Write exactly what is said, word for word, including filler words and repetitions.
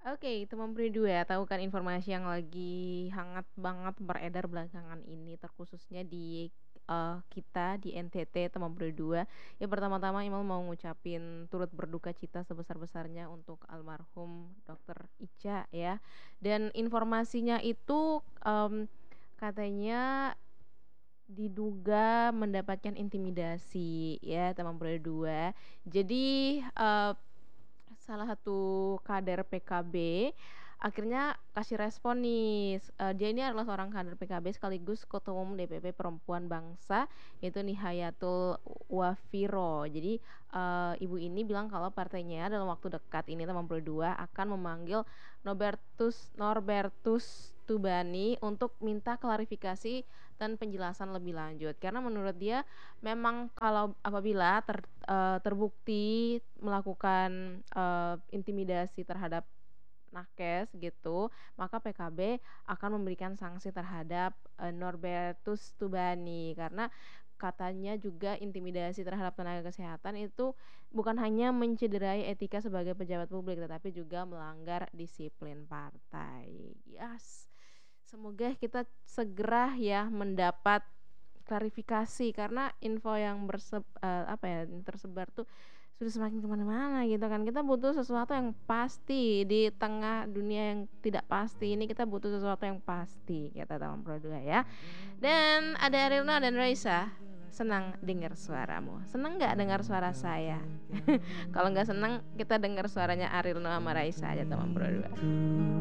Oke, teman Peri dua, tahu kan informasi yang lagi hangat banget beredar belakangan ini, terkhususnya di, eee, kita di N T T teman Peri dua. Ya pertama-tama Imam mau ngucapin turut berduka cita sebesar-besarnya untuk almarhum Dokter Ica ya. Dan informasinya itu, mmm, katanya diduga mendapatkan intimidasi ya teman Peri dua. Jadi, eee salah satu kader P K B akhirnya kasih respon nih, s eee, dia ini adalah seorang kader P K B sekaligus Ketua Umum D P P Perempuan Bangsa, yaitu Nihayatul Wafiro. Jadi, eee, ibu ini bilang kalau partainya dalam waktu dekat ini teman Peri dua akan memanggil Nobertus Norbertus Tubani untuk minta klarifikasi dan penjelasan lebih lanjut. Karena menurut dia memang kalau apabila ter eee, terbukti melakukan, eee, intimidasi terhadap nakes gitu, maka P K B akan memberikan sanksi terhadap, eee, Norbertus Tubani. Karena katanya juga intimidasi terhadap tenaga kesehatan itu bukan hanya mencederai etika sebagai pejabat publik, tetapi juga melanggar disiplin partai. Yas, semoga kita segera ya mendapat klarifikasi karena info yang berseb eee, apa ya, tersebar tuh sudah semakin ke mana-mana gitu kan. Kita butuh sesuatu yang pasti di tengah dunia yang tidak pasti ini, kita butuh sesuatu yang pasti, kata teman Pro dua ya. Dan ada Arilna dan Raisa, senang dengar suaramu. Senang nggak dengar suara saya? Kalau nggak senang, kita dengar suaranya Arilna sama Raisa aja teman Pro dua.